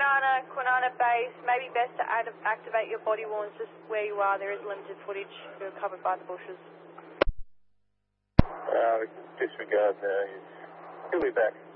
Kwinana base, maybe best to activate your body warns just where you are. There is limited footage. You're covered by the bushes. Disregard now. He'll be back.